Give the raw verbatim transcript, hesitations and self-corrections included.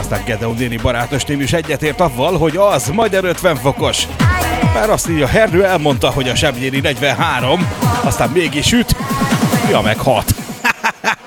Aztán Gedeon néni barátnőstém is egyetért avval, hogy az magyar ötven fokos. Már azt így a Hernő elmondta, hogy a Sebnyéri negyvenhárom, aztán mégis üt, ja meg hat.